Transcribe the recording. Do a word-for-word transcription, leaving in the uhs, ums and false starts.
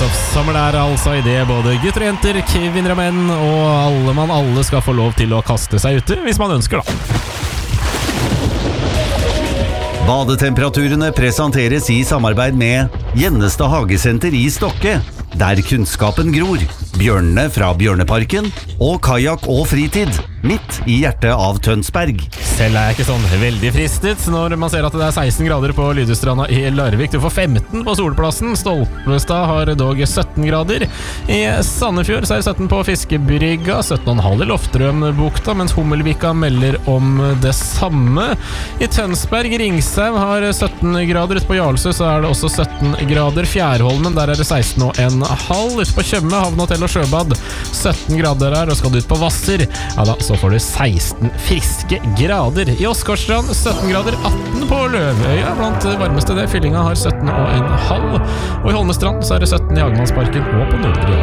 Friluftssammer der altså, I det både gutter og jenter, kvinner og menn og alle man alle skal få lov til å kaste seg ute hvis man ønsker da. Badetemperaturene presenteres I samarbeid med Gjennestad Hagesenter I Stokke, der kunnskapen gror, bjørnene fra Bjørneparken og kajak og fritid, midt I hjertet av Tønsberg. Selv er jeg ikke sånn veldig fristet når man ser at det er seksten grader på Lydestranda I Larvik. Du får femten på Solplassen, Stolpestad har dog sytten grader. I Sandefjord så er det sytten på Fiskebrygga, sytten komma fem I Loftrømbukta, mens Hummelvika melder om det samme. I Tønsberg, Ringsaug har sytten grader, ute på Jarlsø så er det også sytten grader. Fjærholmen, der er det seksten komma fem. Ute på Tjøme, Havnehotell og Sjøbad, sytten grader her, og skal du ut på Vasser, ja da, så får du seksten friske grader. I Åsgårdstrand sytten grader, atten på Løvøya blant varmeste det. Fyllinga har sytten komma fem, og I Holmestrand så er det sytten I Hagemannsparken og på Nordre